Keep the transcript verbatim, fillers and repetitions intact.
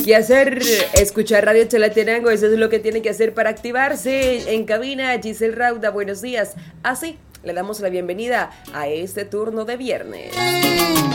¿Qué hacer? Escuchar Radio Chalatenango, eso es lo que tiene que hacer para activarse. En cabina, Giselle Rauda, buenos días. Así, le damos la bienvenida a este turno de viernes.